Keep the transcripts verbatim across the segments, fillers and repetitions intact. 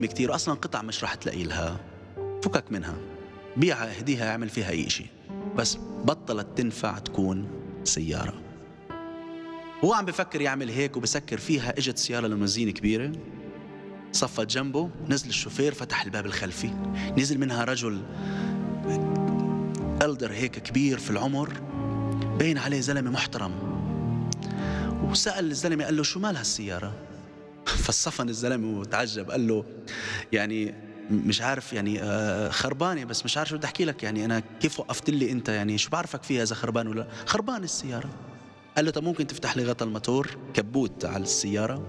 كتير أصلا قطع مش رح تلاقي لها، فكك منها، بيعها اهديها اعمل فيها أي إشي، بس بطلت تنفع تكون سيارة. هو عم بفكر يعمل هيك وبسكر فيها، اجت سيارة ليموزين كبيرة صفت جنبه، نزل الشوفير فتح الباب الخلفي، نزل منها رجل ألدر هيك كبير في العمر، بين عليه زلمة محترم، وسأل الزلمة قال له شو مال هالسيارة؟ فصفن الزلمة وتعجب قال له يعني مش عارف يعني آه، خربانة، بس مش عارف شو بدي أحكي لك، يعني أنا كيف وقفت لي أنت، يعني شو بعرفك فيها إذا خربان ولا خربان السيارة؟ قال له طب ممكن تفتح لي غطا الموتور، كبوت على السيارة؟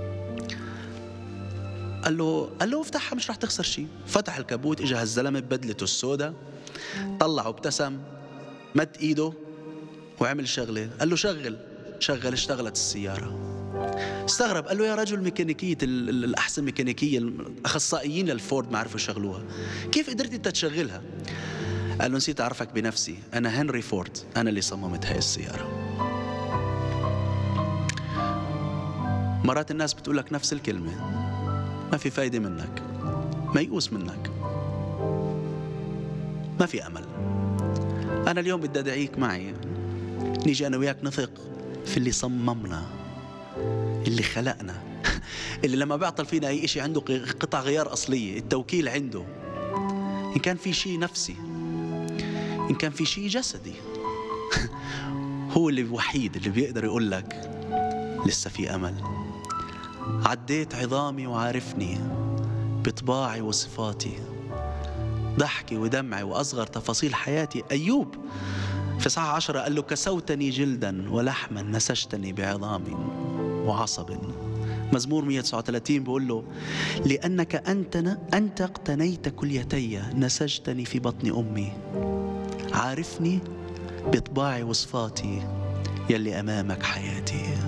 قال له قال له افتحها مش رح تخسر شيء. فتح الكبوت، اجى هالزلمة ببدلته السوداء، طلع وابتسم، مد ايده وعمل شغلة، قال له شغل. شغل، اشتغلت السيارة. استغرب، قال له يا رجل ميكانيكية ال- ال- الأحسن ميكانيكية الأخصائيين للفورد ما عرفوا يشغلوها، كيف قدرت أنت تشغلها؟ قال له نسيت أعرفك بنفسي، أنا هنري فورد، أنا اللي صممت هاي السيارة. مرات الناس بتقول لك نفس الكلمة، ما في فايدة منك، ميؤوس منك، ما في أمل. أنا اليوم بدي أدعيك معي، نيجي أنا وياك نثق في اللي صممنا، اللي خلقنا، اللي لما بيعطل فينا أي إشي عنده قطع غيار أصلية، التوكيل عنده، إن كان في شيء نفسي، إن كان في شيء جسدي. هو اللي الوحيد اللي بيقدر يقول لك لسه في أمل. عديت عظامي وعارفني بطباعي وصفاتي، ضحكي ودمعي وأصغر تفاصيل حياتي. أيوب في صحة عشرة قال له كسوتني جلدا ولحما نسجتني بعظام وعصب. مزمور مئة وتسعة وثلاثين بيقول له لأنك أنت أنت اقتنيت كليتي، نسجتني في بطن أمي، عارفني بطباعي وصفاتي، يلي أمامك حياتي.